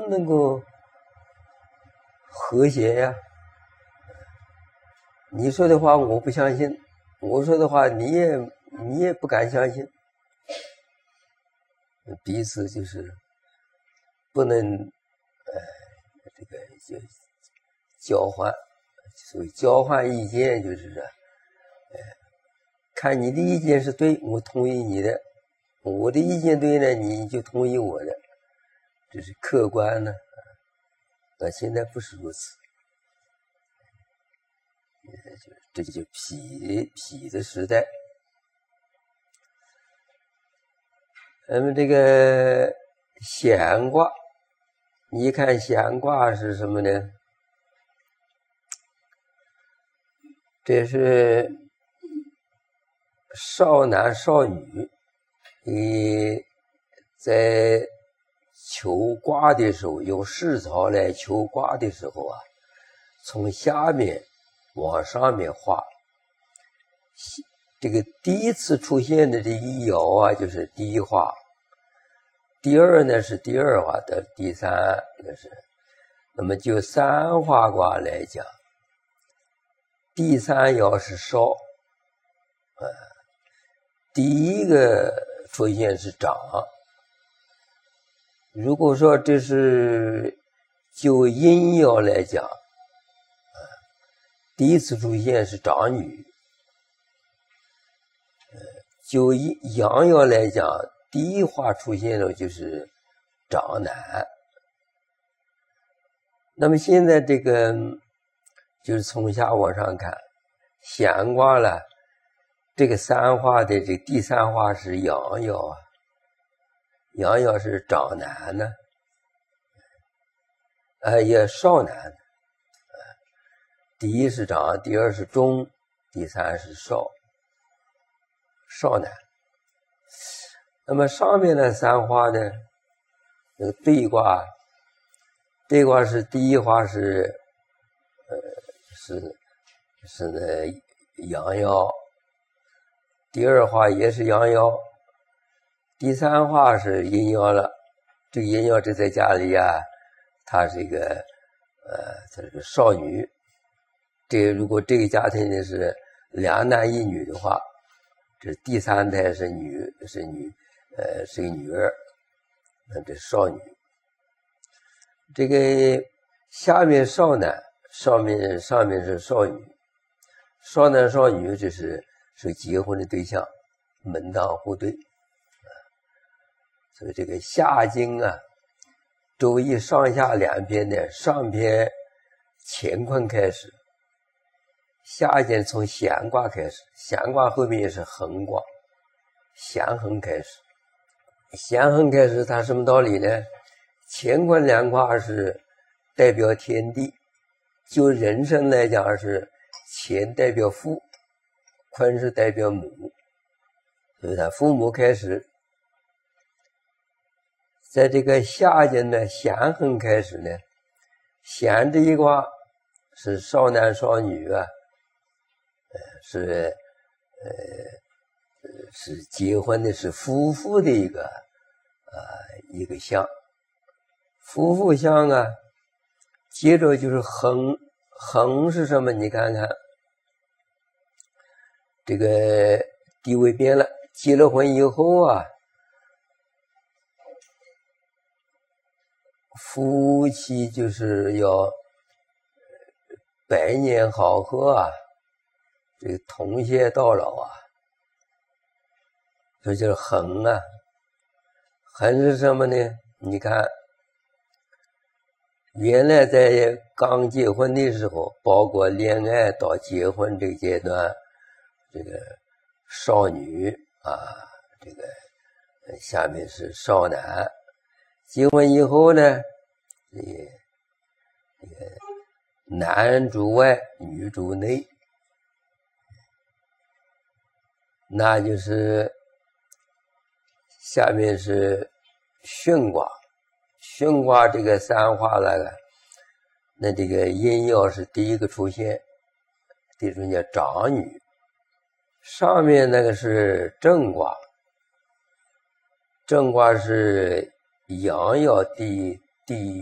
能够和谐呀。你说的话我不相信，我说的话你也不敢相信，彼此就是不能这个就交换，所以交换意见就是这，看你的意见是对，我同意你的；我的意见对呢，你就同意我的，这是客观呢。但现在不是如此，这就痞的时代。那么这个闲卦，你看闲卦是什么呢？这是少男少女，你在求卦的时候，用世草来求卦的时候啊，从下面往上面画。这个第一次出现的这一爻啊，就是第一画；第二呢是第二画的第三，那么就三画卦来讲，第三爻是少，第一个出现是长。如果说这是就阴爻来讲，第一次出现是长女。就阳爻来讲，第一画出现了就是长男。那么现在这个就是从下往上看，闲卦了，这个三画的这第三画是阳爻啊，阳爻是长男呢，也少男，第一是长，第二是中，第三是少男。那么上面的三画呢，那个对卦是第一画是那阳爻，第二画也是阳爻，第三画是阴爻了。这个阴爻这在家里啊，它是一个它是个少女。如果这个家庭呢是两男一女的话，这第三胎是个女儿，那这是少女。这个下面少男，上面是少女，少男少女这是结婚的对象，门当户对。所以这个下经啊，周易上下两篇呢，上篇乾坤开始，下篇从闲卦开始，闲卦后面也是横卦，咸横开始。咸横开始它什么道理呢？乾坤两卦是代表天地，就人生来讲是乾代表父，坤是代表母，所以它父母开始。在这个下经呢，咸横开始呢，咸这一卦是少男少女啊，是结婚的，是夫妇的一个相，夫妇相啊。接着就是横，横是什么？你看看这个地位变了，结了婚以后啊，夫妻就是要百年好合啊，这个同偕到老啊，这就是横啊。横是什么呢？你看原来在刚结婚的时候，包括恋爱到结婚这个阶段，这个少女啊，这个下面是少男。结婚以后呢，这个男主外，女主内，那就是下面是巽卦。巽卦这个三画那这个阴爻是第一个出现，第一个叫长女。上面那个是正卦，正卦是阳爻第